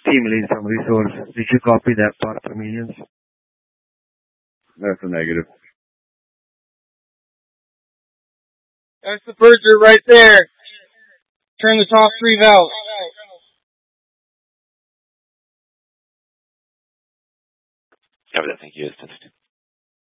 stimulates some resource. Did you copy that part for millions? That's a negative. That's the purger right there. Turn the top 3 valves. Cover that. Thank you, Houston.